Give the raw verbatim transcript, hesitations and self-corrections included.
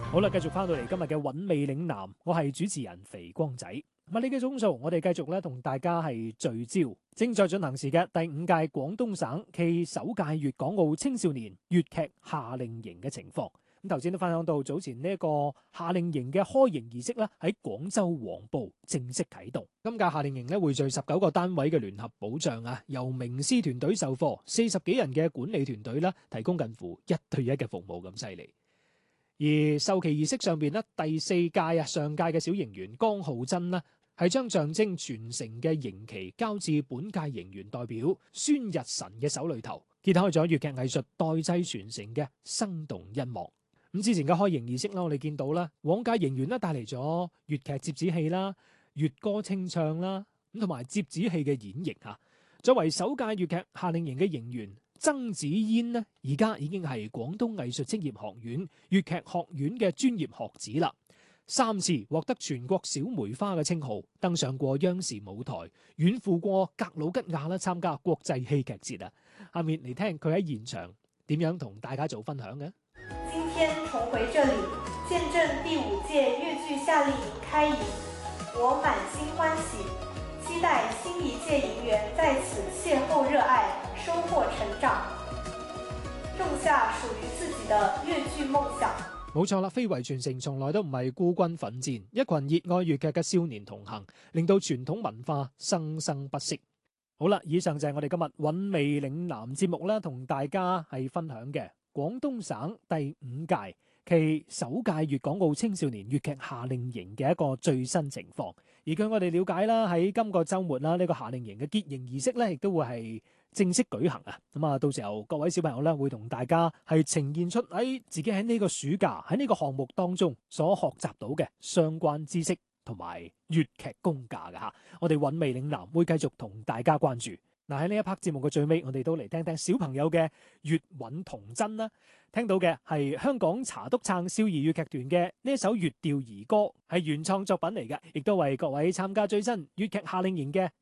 好啦，繼續翻到嚟今日嘅韻味嶺南，我係主持人肥光仔。物理嘅鐘數，我哋繼續咧同大家係聚焦正在進行時嘅第五屆廣東省暨首屆粵港澳青少年粵劇夏令營嘅情況。咁頭先都分享到早前呢一個夏令營嘅開營儀式咧喺廣州黃埔正式啟動。今屆夏令營咧匯聚十九個單位嘅聯合保障啊，由名師團隊授課，四十幾人嘅管理團隊啦，提供近乎一對一嘅服務咁犀利。而授旗儀式上邊咧，第四屆啊上屆嘅小營員江浩真啦，係將象徵傳承嘅營旗交至本屆營員代表孫日晨嘅手裏頭，揭開咗粵劇藝術代際傳承嘅生動一幕。咁之前嘅開營儀式啦，我哋見到啦，往屆營員咧帶嚟咗粵劇折子戲啦、粵歌清唱啦，咁同埋折子戲嘅演繹嚇。作為首屆粵劇夏令營嘅營員，曾子嫣呢，而家已經係廣東藝術職業學院粵劇學院嘅專業學子啦。三次獲得全國小梅花嘅稱號，登上過央視舞台，遠赴過格魯吉亞啦，參加國際戲劇節啊。下面嚟聽佢喺現場點樣同大家做分享嘅。 今天重回這裡，見證第五屆粵劇夏令營開營，我滿心歡喜，期待新一屆營員在此邂逅熱愛，收穫成長，種下屬於自己的粵劇夢想。 冇錯啦，非遺傳承從來都唔係孤軍奮戰，一群熱愛粵劇嘅少年同行，令到傳統文化生生不息。好啦，以上就係我哋今日韻味嶺南節目啦，同大家係分享嘅廣東省第五屆暨首屆粵港澳青少年粵劇夏令營嘅一個最新情況。而據我哋了解啦，喺今個週末啦，呢個夏令營嘅結營儀式咧，亦都會係正式舉行啊！咁啊，到時候各位小朋友咧，會同大家係呈現出喺自己喺呢個暑假喺呢個項目當中所學習到嘅相關知識同埋粵劇功架嘅嚇。我哋韻味嶺南會繼續同大家關注。嗱，喺呢一 part 節目嘅最尾，我哋都嚟聽聽小朋友嘅粵韻童真啦。聽到嘅係香港茶篤撐少兒粵劇團嘅呢一首粵調兒歌，係原創作品嚟嘅，亦都為各位參加最新粵劇夏令營嘅